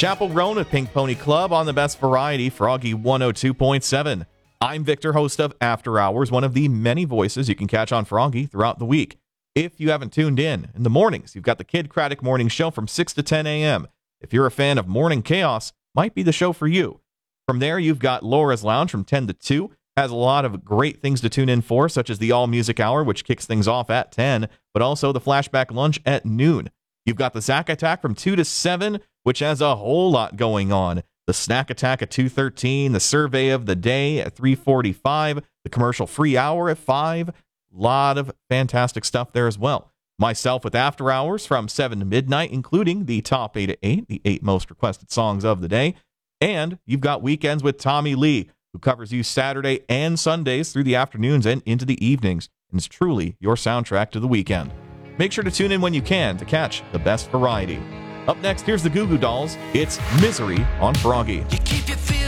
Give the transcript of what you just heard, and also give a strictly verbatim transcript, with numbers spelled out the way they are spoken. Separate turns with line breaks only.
Chapel Roan with Pink Pony Club on the best variety, Froggy one oh two point seven. I'm Victor, host of After Hours, one of the many voices you can catch on Froggy throughout the week. If you haven't tuned in, in the mornings, you've got the Kid Craddock Morning Show from six to ten a.m. If you're a fan of Morning Chaos, might be the show for you. From there, you've got Laura's Lounge from ten to two. Has a lot of great things to tune in for, such as the All Music Hour, which kicks things off at ten, but also the Flashback Lunch at noon. You've got the Zack Attack from two to seven, which has a whole lot going on. The Snack Attack at two thirteen, the Survey of the Day at three forty-five, the Commercial Free Hour at five. A lot of fantastic stuff there as well. Myself with After Hours from seven to midnight, including the Top eight at eight, the eight most requested songs of the day. And you've got Weekends with Tommy Lee, who covers you Saturday and Sundays through the afternoons and into the evenings, and is truly your soundtrack to the weekend. Make sure to tune in when you can to catch the best variety. Up next, here's the Goo Goo Dolls. It's Misery on Froggy.
You keep your